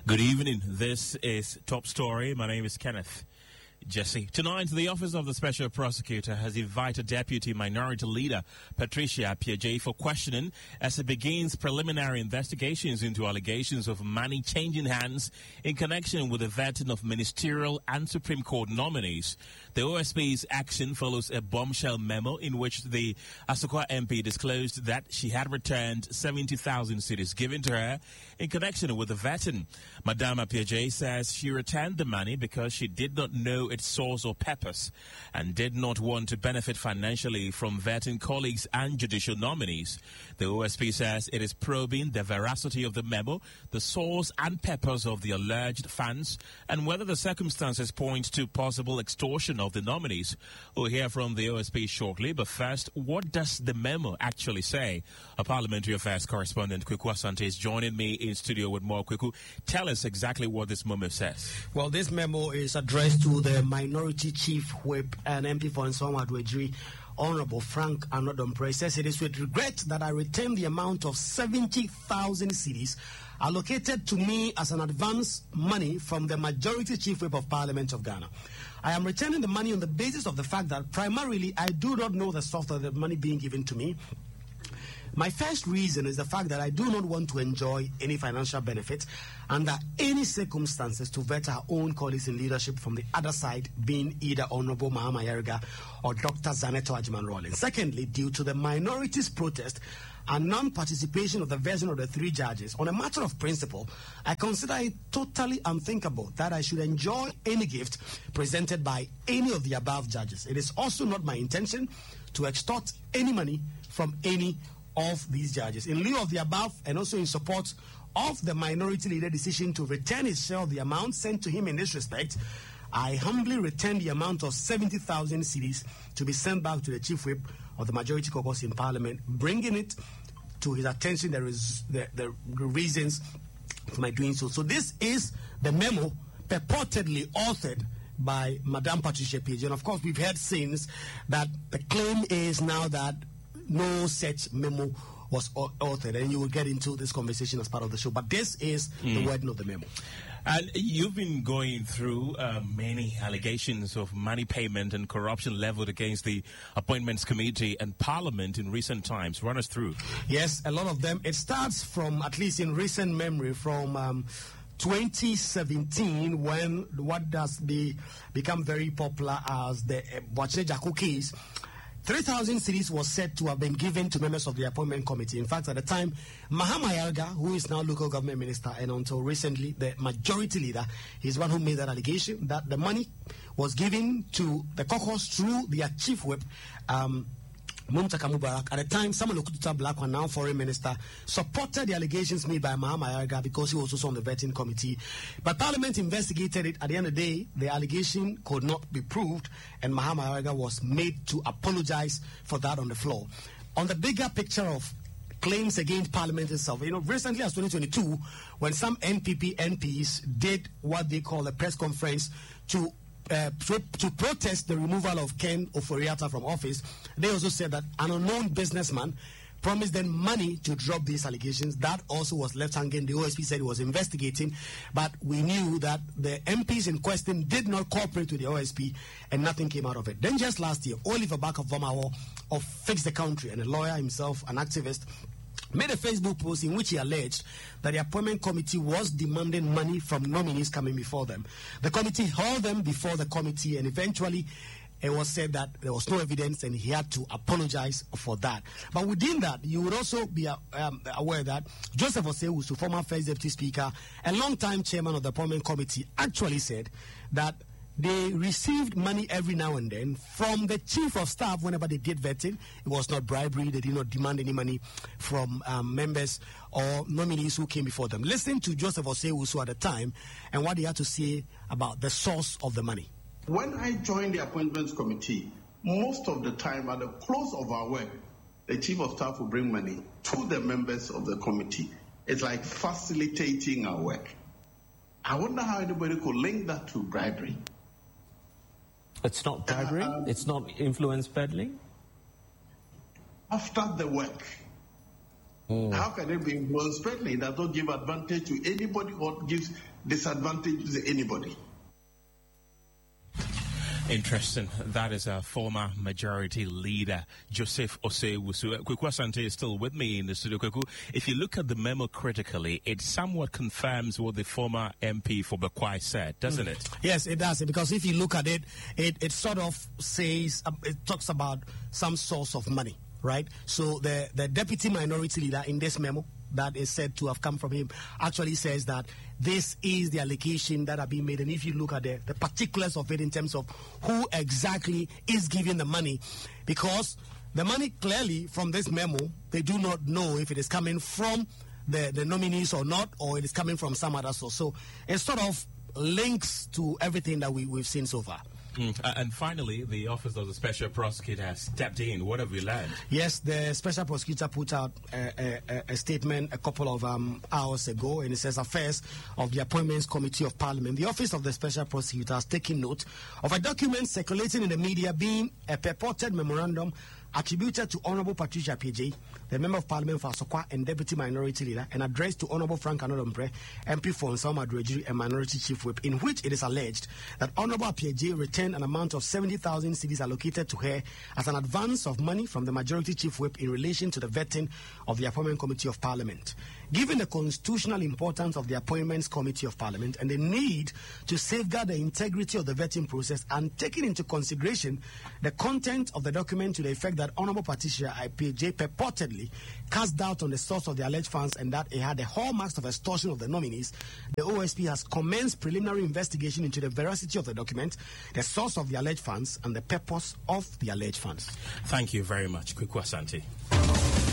Good evening. This is Top Story. My name is Kenneth Jesse. Tonight, the Office of the Special Prosecutor has invited Deputy Minority Leader Patricia Appiagyei for questioning as it begins preliminary investigations into allegations of money changing hands in connection with the vetting of ministerial and Supreme Court nominees. The OSP's action follows a bombshell memo in which the Asokwa MP disclosed that she had returned 70,000 cedis given to her in connection with the vetting. Madame Appiagyei says she returned the money because she did not know its source or purpose and did not want to benefit financially from vetting colleagues and judicial nominees. The OSP says it is probing the veracity of the memo, the source and purpose of the alleged funds, and whether the circumstances point to possible extortion of the nominees. We'll hear from the OSP shortly, but first, what does the memo actually say? A Parliamentary Affairs correspondent, Kweku Asante, is joining me in studio with more. Kweku, tell us exactly what this memo says. Well, this memo is addressed to the Minority Chief Whip and MP for Nsawam Adwejiri, Honorable Frank Anodomprey. Says it is with regret that I retain the amount of 70,000 cedis allocated to me as an advance money from the Majority Chief Whip of Parliament of Ghana. I am returning the money on the basis of the fact that primarily I do not know the source of the money being given to me. My first reason is the fact that I do not want to enjoy any financial benefit under any circumstances to vet our own colleagues in leadership from the other side, being either Honorable Mahama Ayariga or Dr. Zaneto Agyemang-Rawlings. Secondly, due to the minority's protest and non-participation of the version of the three judges, on a matter of principle, I consider it totally unthinkable that I should enjoy any gift presented by any of the above judges. It is also not my intention to extort any money from any of these judges. In lieu of the above, and also in support of the minority leader decision to return his share of the amount sent to him in this respect, I humbly return the amount of 70,000 cedis to be sent back to the Chief Whip of the Majority Caucus in Parliament, bringing it to his attention the reasons for my doing so. So this is the memo purportedly authored by Madame Patricia Appiagyei. And of course, we've heard since that the claim is now that no such memo was authored, and you will get into this conversation as part of the show. But this is the wording of the memo. And you've been going through many allegations of money payment and corruption leveled against the Appointments Committee and Parliament in recent times. Run us through. Yes, a lot of them. It starts from, at least in recent memory, from 2017, when what does become very popular as the Boakye Jaku case. 3,000 cedis was said to have been given to members of the appointment committee. In fact, at the time, Mahama Ayariga, who is now local government minister and until recently the majority leader, is one who made that allegation that the money was given to the caucus through their chief whip, Mumtaka Mubarak. At the time, Samuel Okututa Blakwa, now foreign minister, supported the allegations made by Mahama Ayariga because he was also on the vetting committee. But Parliament investigated it. At the end of the day, the allegation could not be proved, and Mahama Ayariga was made to apologize for that on the floor. On the bigger picture of claims against Parliament itself, recently as 2022, when some NPP MPs did what they call a press conference to protest the removal of Ken Ofori-Atta from office, they also said that an unknown businessman promised them money to drop these allegations. That also was left hanging. The OSP said it was investigating, but we knew that the MPs in question did not cooperate with the OSP, and nothing came out of it. Then just last year, Oliver Barker-Vormawor of Fix the Country, and a lawyer himself, an activist, made a Facebook post in which he alleged that the appointment committee was demanding money from nominees coming before them. The committee held them before the committee, and eventually it was said that there was no evidence and he had to apologize for that. But within that, you would also be aware that Joseph Osei-Owusu, former First Deputy Speaker and long-time chairman of the appointment committee, actually said that they received money every now and then from the chief of staff whenever they did vetting. It was not bribery. They did not demand any money from members or nominees who came before them. Listen to Joseph Osei-Owusu at the time and what he had to say about the source of the money. When I joined the appointments committee, most of the time at the close of our work, the chief of staff will bring money to the members of the committee. It's like facilitating our work. I wonder how anybody could link that to bribery. It's not bribery? It's not influence peddling? After the work. How can it be influence peddling? It does not give advantage to anybody or gives disadvantages anybody. Interesting. That is a former majority leader, Joseph Osei-Wusu. Kwaku Asante is still with me in the studio. Kwaku, if you look at the memo critically, it somewhat confirms what the former MP for Bekwai said, doesn't it? Yes, it does. Because if you look at it, it sort of says, it talks about some source of money, right? So the deputy minority leader in this memo that is said to have come from him actually says that this is the allocation that are being made. And if you look at the particulars of it in terms of who exactly is giving the money, because the money clearly from this memo, they do not know if it is coming from the nominees or not, or it is coming from some other source. So it sort of links to everything that we've seen so far. And finally, the Office of the Special Prosecutor has stepped in. What have we learned? Yes, the Special Prosecutor put out a statement a couple of hours ago, and it says, affairs of the Appointments Committee of Parliament. The Office of the Special Prosecutor has taken note of a document circulating in the media being a purported memorandum attributed to Honorable Patricia PJ, the Member of Parliament for Asokwa and Deputy Minority Leader, and addressed to Honorable Frank Anodombre, MP for Nsawam Adrejiri and Minority Chief Whip, in which it is alleged that Honorable PJ returned an amount of 70,000 cedis allocated to her as an advance of money from the Majority Chief Whip in relation to the vetting of the Appointment Committee of Parliament. Given the constitutional importance of the Appointments Committee of Parliament and the need to safeguard the integrity of the vetting process, and taking into consideration the content of the document to the effect that Honorable Patricia IPJ purportedly cast doubt on the source of the alleged funds and that it had the hallmarks of extortion of the nominees, the OSP has commenced preliminary investigation into the veracity of the document, the source of the alleged funds, and the purpose of the alleged funds. Thank you very much, Kwaku Asante.